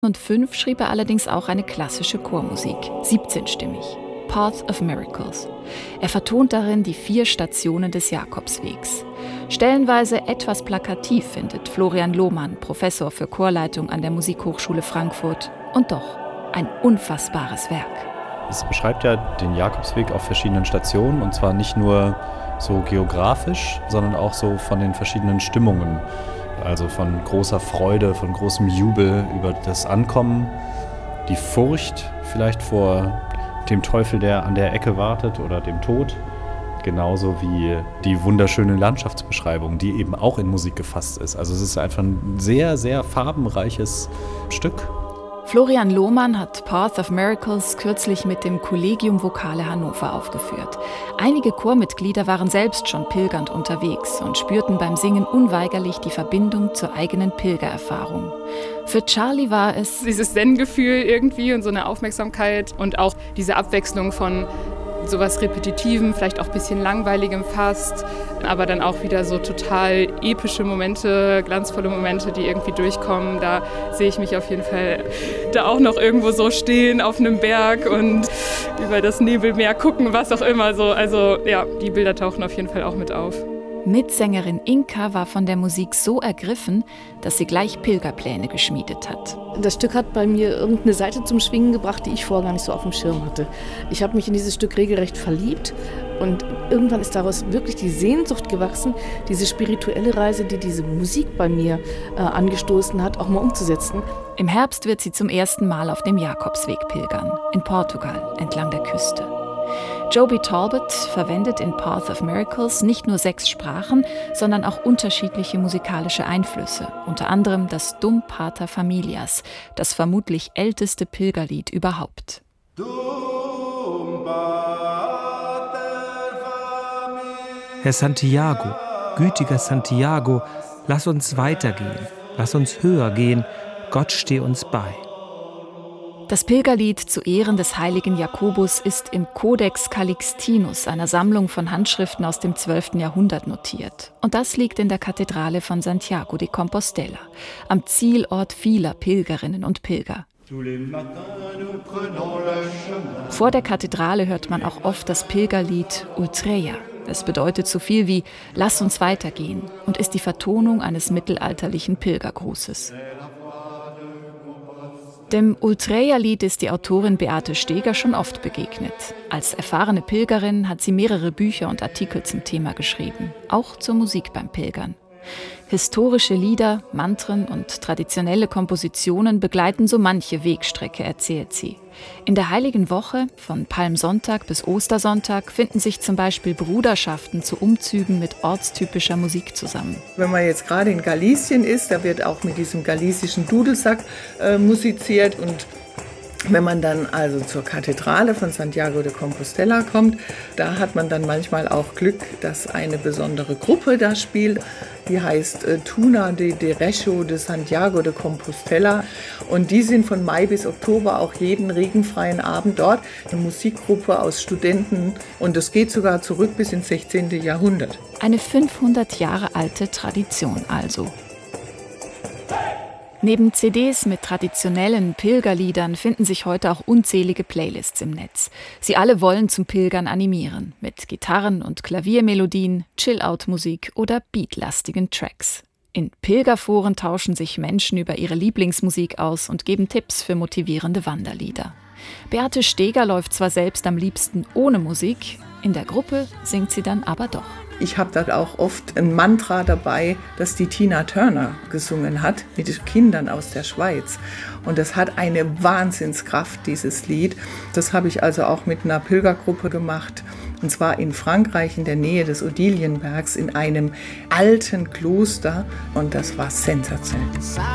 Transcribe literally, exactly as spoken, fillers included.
zweitausendfünf schrieb er allerdings auch eine klassische Chormusik, siebzehnstimmig, Path of Miracles. Er vertont darin die vier Stationen des Jakobswegs. Stellenweise etwas plakativ findet Florian Lohmann, Professor für Chorleitung an der Musikhochschule Frankfurt. Und doch ein unfassbares Werk. Es beschreibt ja den Jakobsweg auf verschiedenen Stationen, und zwar nicht nur so geografisch, sondern auch so von den verschiedenen Stimmungen. Also von großer Freude, von großem Jubel über das Ankommen, die Furcht vielleicht vor dem Teufel, der an der Ecke wartet, oder dem Tod. Genauso wie die wunderschöne Landschaftsbeschreibung, die eben auch in Musik gefasst ist. Also es ist einfach ein sehr, sehr farbenreiches Stück. Florian Lohmann hat Path of Miracles kürzlich mit dem Collegium Vocale Hannover aufgeführt. Einige Chormitglieder waren selbst schon pilgernd unterwegs und spürten beim Singen unweigerlich die Verbindung zur eigenen Pilgererfahrung. Für Charlie war es dieses Zen-Gefühl irgendwie und so eine Aufmerksamkeit und auch diese Abwechslung von sowas Repetitivem, vielleicht auch ein bisschen Langweiligem fast, aber dann auch wieder so total epische Momente, glanzvolle Momente, die irgendwie durchkommen. Da sehe ich mich auf jeden Fall da auch noch irgendwo so stehen auf einem Berg und über das Nebelmeer gucken, was auch immer so. Also ja, die Bilder tauchen auf jeden Fall auch mit auf. Mitsängerin Inka war von der Musik so ergriffen, dass sie gleich Pilgerpläne geschmiedet hat. Das Stück hat bei mir irgendeine Seite zum Schwingen gebracht, die ich vorher gar nicht so auf dem Schirm hatte. Ich habe mich in dieses Stück regelrecht verliebt und irgendwann ist daraus wirklich die Sehnsucht gewachsen, diese spirituelle Reise, die diese Musik bei mir äh, angestoßen hat, auch mal umzusetzen. Im Herbst wird sie zum ersten Mal auf dem Jakobsweg pilgern, in Portugal, entlang der Küste. Joby Talbot verwendet in Path of Miracles nicht nur sechs Sprachen, sondern auch unterschiedliche musikalische Einflüsse, unter anderem das Dum Pater Familias, das vermutlich älteste Pilgerlied überhaupt. Herr Santiago, gütiger Santiago, lass uns weitergehen, lass uns höher gehen, Gott steh uns bei. Das Pilgerlied zu Ehren des heiligen Jakobus ist im Codex Calixtinus, einer Sammlung von Handschriften aus dem zwölften Jahrhundert, notiert. Und das liegt in der Kathedrale von Santiago de Compostela, am Zielort vieler Pilgerinnen und Pilger. Vor der Kathedrale hört man auch oft das Pilgerlied Ultreia. Es bedeutet so viel wie »Lass uns weitergehen« und ist die Vertonung eines mittelalterlichen Pilgergrußes. Dem Ultreia-Lied ist die Autorin Beate Steger schon oft begegnet. Als erfahrene Pilgerin hat sie mehrere Bücher und Artikel zum Thema geschrieben, auch zur Musik beim Pilgern. Historische Lieder, Mantren und traditionelle Kompositionen begleiten so manche Wegstrecke, erzählt sie. In der Heiligen Woche, von Palmsonntag bis Ostersonntag, finden sich zum Beispiel Bruderschaften zu Umzügen mit ortstypischer Musik zusammen. Wenn man jetzt gerade in Galicien ist, da wird auch mit diesem galicischen Dudelsack äh, musiziert. Und wenn man dann also zur Kathedrale von Santiago de Compostela kommt, da hat man dann manchmal auch Glück, dass eine besondere Gruppe da spielt. Die heißt äh, Tuna de Derecho de Santiago de Compostela. Und die sind von Mai bis Oktober auch jeden regenfreien Abend dort. Eine Musikgruppe aus Studenten. Und das geht sogar zurück bis ins sechzehnten Jahrhundert. Eine fünfhundert Jahre alte Tradition also. Neben C Ds mit traditionellen Pilgerliedern finden sich heute auch unzählige Playlists im Netz. Sie alle wollen zum Pilgern animieren, mit Gitarren- und Klaviermelodien, Chill-Out-Musik oder beatlastigen Tracks. In Pilgerforen tauschen sich Menschen über ihre Lieblingsmusik aus und geben Tipps für motivierende Wanderlieder. Beate Steger läuft zwar selbst am liebsten ohne Musik, in der Gruppe singt sie dann aber doch. Ich habe da auch oft ein Mantra dabei, das die Tina Turner gesungen hat, mit Kindern aus der Schweiz. Und das hat eine Wahnsinnskraft, dieses Lied. Das habe ich also auch mit einer Pilgergruppe gemacht. Und zwar in Frankreich, in der Nähe des Odilienbergs, in einem alten Kloster. Und das war sensationell.